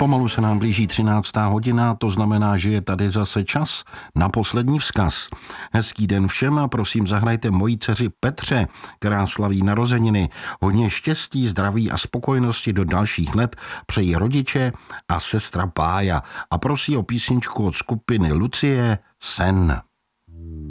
Pomalu se nám blíží 13. hodina, to znamená, že je tady zase čas na poslední vzkaz. Hezký den všem a prosím zahrajte mojí dceři Petře, která slaví narozeniny. Hodně štěstí, zdraví a spokojenosti do dalších let přejí rodiče a sestra Pája a prosí o písničku od skupiny Lucie Sen.